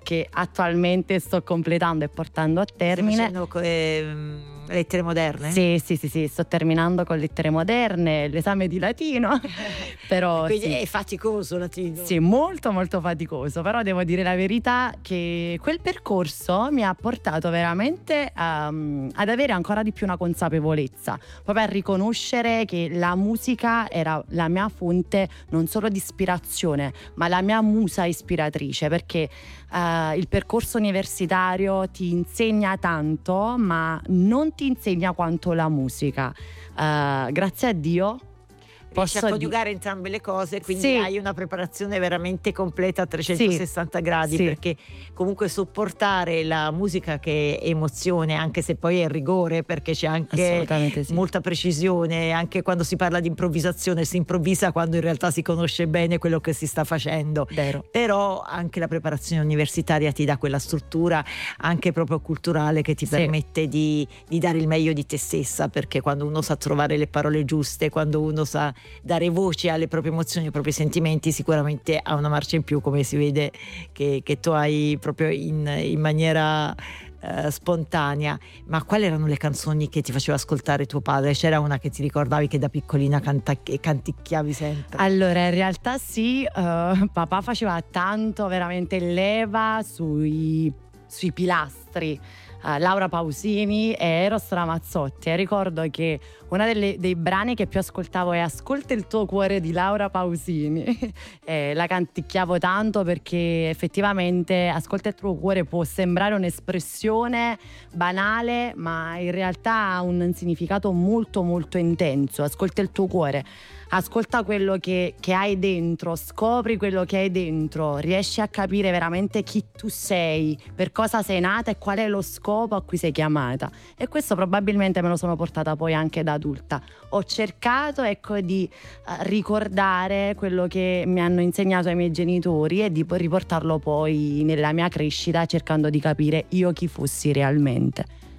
che attualmente sto completando e portando a termine. Stai facendo lettere moderne? Sì, sto terminando con lettere moderne, l'esame di latino. Però quindi sì, è faticoso latino. sì, molto molto faticoso, però devo dire la verità che quel percorso mi ha portato veramente ad avere ancora di più una consapevolezza, proprio a riconoscere che la musica era la mia fonte non solo di ispirazione, ma la mia musa ispiratrice, perché il percorso universitario ti insegna tanto, ma non ti insegna quanto la musica. Grazie a Dio riesci a coniugare entrambe le cose, quindi sì, hai una preparazione veramente completa a 360 gradi, perché comunque sopportare la musica che è emozione, anche se poi è rigore, perché c'è anche molta precisione, anche quando si parla di improvvisazione si improvvisa quando in realtà si conosce bene quello che si sta facendo. Vero. Però anche la preparazione universitaria ti dà quella struttura anche proprio culturale che ti permette di dare il meglio di te stessa, perché quando uno sa trovare le parole giuste, quando uno sa dare voce alle proprie emozioni, ai propri sentimenti, sicuramente ha una marcia in più, come si vede che tu hai proprio in maniera spontanea. Ma quali erano le canzoni che ti faceva ascoltare tuo padre? C'era una che ti ricordavi che da piccolina canticchiavi sempre? Allora, in realtà sì, papà faceva tanto veramente leva sui pilastri, Laura Pausini e Eros Ramazzotti, e ricordo che uno dei brani che più ascoltavo è Ascolta il tuo cuore di Laura Pausini. La canticchiavo tanto perché effettivamente Ascolta il tuo cuore può sembrare un'espressione banale, ma in realtà ha un significato molto molto intenso. Ascolta il tuo cuore, ascolta quello che hai dentro, scopri quello che hai dentro, riesci a capire veramente chi tu sei, per cosa sei nata e qual è lo scopo a cui sei chiamata. E questo probabilmente me lo sono portata poi anche da adulta. Ho cercato, ecco, di ricordare quello che mi hanno insegnato i miei genitori e di riportarlo poi nella mia crescita, cercando di capire io chi fossi realmente.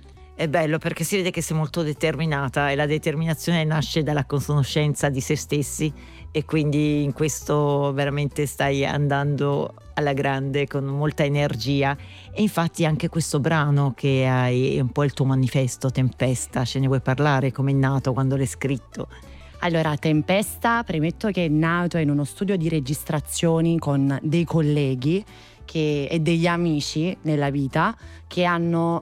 È bello perché si vede che sei molto determinata, e la determinazione nasce dalla conoscenza di se stessi, e quindi in questo veramente stai andando alla grande con molta energia. E infatti anche questo brano che hai è un po' il tuo manifesto, Tempesta, ce ne vuoi parlare? Come è nato, quando l'hai scritto? Allora, Tempesta, premetto che è nato in uno studio di registrazioni con dei colleghi e degli amici nella vita che hanno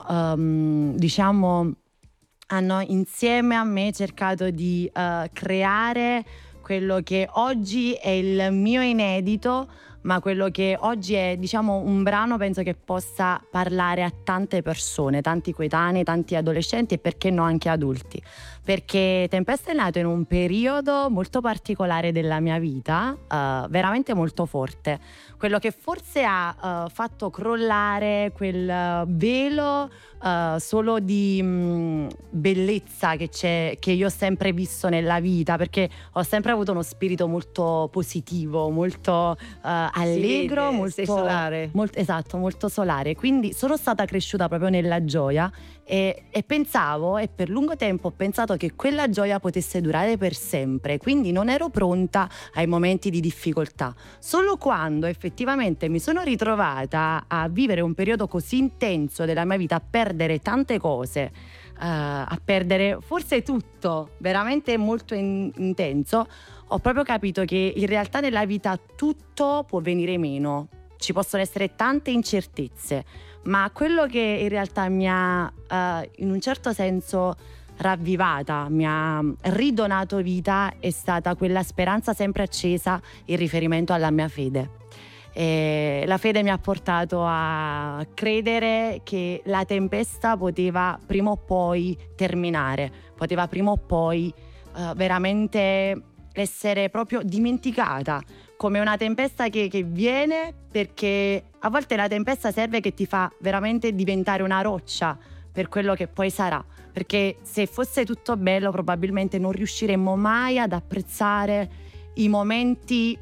hanno insieme a me cercato di creare quello che oggi è il mio inedito, ma quello che oggi è, diciamo, un brano penso che possa parlare a tante persone, tanti coetanei, tanti adolescenti e perché no anche adulti. Perché Tempesta è nato in un periodo molto particolare della mia vita, veramente molto forte. Quello che forse ha fatto crollare quel velo solo di bellezza che io ho sempre visto nella vita, perché ho sempre avuto uno spirito molto positivo, molto allegro, molto solare. Esatto, molto solare. Quindi sono stata cresciuta proprio nella gioia e pensavo, e per lungo tempo ho pensato che quella gioia potesse durare per sempre, quindi non ero pronta ai momenti di difficoltà. Solo quando effettivamente mi sono ritrovata a vivere un periodo così intenso della mia vita, a perdere tante cose, a perdere forse tutto, veramente molto intenso, ho proprio capito che in realtà nella vita tutto può venire meno, ci possono essere tante incertezze, ma quello che in realtà mi ha in un certo senso ravvivata, mi ha ridonato vita, è stata quella speranza sempre accesa in riferimento alla mia fede. E la fede mi ha portato a credere che la tempesta poteva prima o poi terminare, poteva prima o poi veramente essere proprio dimenticata, come una tempesta che viene, perché a volte la tempesta serve che ti fa veramente diventare una roccia per quello che poi sarà, perché se fosse tutto bello probabilmente non riusciremmo mai ad apprezzare i momenti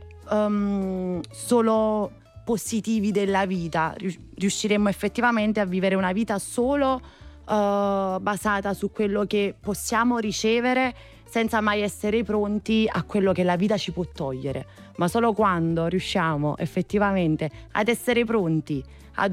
solo positivi della vita, riusciremmo effettivamente a vivere una vita solo basata su quello che possiamo ricevere, senza mai essere pronti a quello che la vita ci può togliere. Ma solo quando riusciamo effettivamente ad essere pronti